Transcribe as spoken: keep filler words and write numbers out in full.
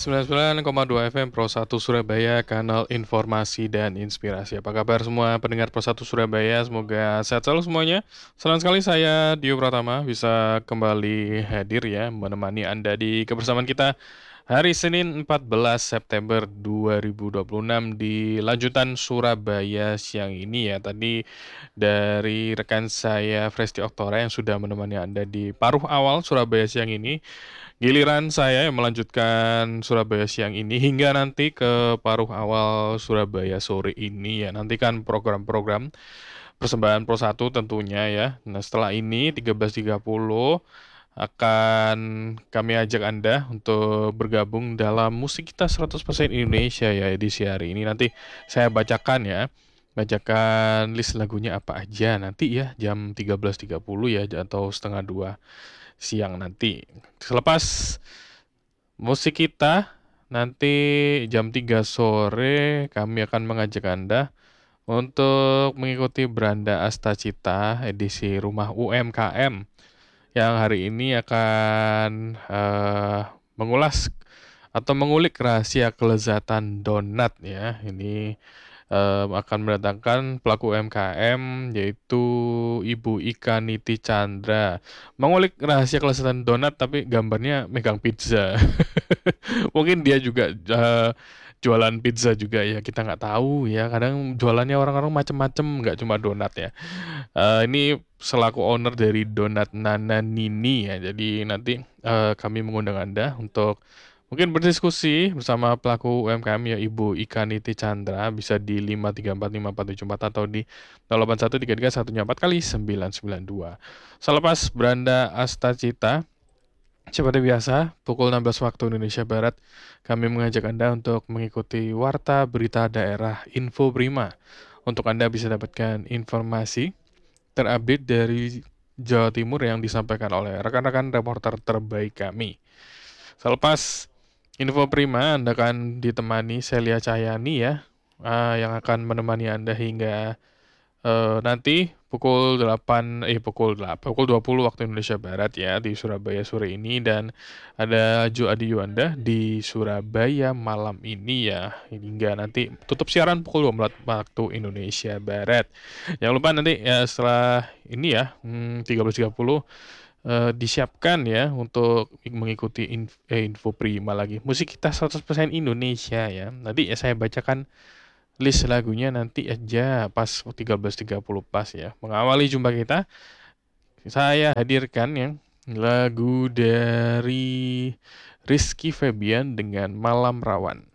sembilan puluh sembilan koma dua F M Pro satu Surabaya, kanal informasi dan inspirasi. Apa kabar semua pendengar Pro satu Surabaya? Semoga sehat selalu semuanya. Senang sekali saya Dio Pratama bisa kembali hadir ya, menemani Anda di kebersamaan kita hari Senin empat belas September dua ribu dua puluh enam di lanjutan Surabaya siang ini ya. Tadi dari rekan saya Fresti Oktora yang sudah menemani Anda di paruh awal Surabaya siang ini. Giliran saya yang melanjutkan Surabaya siang ini hingga nanti ke paruh awal Surabaya sore ini ya. Nantikan program-program persembahan Pro satu tentunya ya. Nah, setelah ini tiga belas tiga puluh akan kami ajak Anda untuk bergabung dalam musik kita seratus persen Indonesia ya edisi hari ini. Nanti saya bacakan ya. Bacakan list lagunya apa aja nanti ya jam tiga belas tiga puluh ya atau setengah dua siang nanti. Selepas musik kita, nanti jam tiga sore kami akan mengajak Anda untuk mengikuti Beranda Astacita edisi Rumah U M K M yang hari ini akan eh, mengulas atau mengulik rahasia kelezatan donat ya. Ini eh, akan mendatangkan pelaku U M K M yaitu Ibu Ika Niti Chandra. Mengulik rahasia kelezatan donat tapi gambarnya megang pizza. Mungkin dia juga eh, jualan pizza juga ya, kita nggak tahu ya. Kadang jualannya orang-orang macam-macam, nggak cuma donat ya. Eh, ini selaku owner dari Donat Nana Nini ya. Jadi nanti eh, kami mengundang Anda untuk mungkin berdiskusi bersama pelaku U M K M ya Ibu Ika Niti Chandra, bisa di lima tiga empat lima empat tujuh empat atau di nol delapan satu tiga tiga satu empat kali sembilan sembilan dua. Selepas Beranda Astacita, seperti biasa, pukul enam belas waktu Indonesia Barat, kami mengajak Anda untuk mengikuti Warta Berita Daerah Info Prima. Untuk Anda bisa dapatkan informasi terupdate dari Jawa Timur yang disampaikan oleh rekan-rekan reporter terbaik kami. Selepas Info Prima, Anda akan ditemani Celia Cahyani ya, uh, yang akan menemani Anda hingga uh, nanti pukul delapan eh pukul delapan pukul dua puluh waktu Indonesia Barat ya di Surabaya sore ini, dan ada Jo Adi Yuanda di Surabaya malam ini ya hingga nanti tutup siaran pukul dua belas waktu Indonesia Barat. Jangan lupa nanti ya setelah ini ya hmm, tiga belas tiga puluh eh, disiapkan ya untuk mengikuti inf- eh, info prima lagi. Musik kita seratus persen Indonesia ya. Nanti ya saya bacakan list lagunya nanti aja pas tiga belas tiga puluh pas ya. Mengawali jumpa kita, saya hadirkan yang lagu dari Rizky Febian dengan Malam Rawan.